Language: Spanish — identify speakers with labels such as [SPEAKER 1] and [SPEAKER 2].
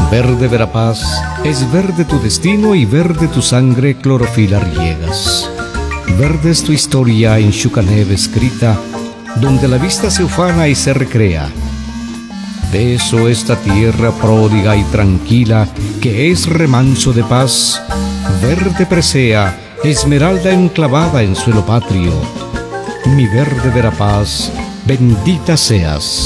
[SPEAKER 1] Verde Verapaz, es verde tu destino y verde tu sangre clorofila riegas. Verde es tu historia en Xucaneb escrita, donde la vista se ufana y se recrea. De eso esta tierra pródiga y tranquila, que es remanso de paz, verde presea, esmeralda enclavada en suelo patrio. Mi verde Verapaz, bendita seas.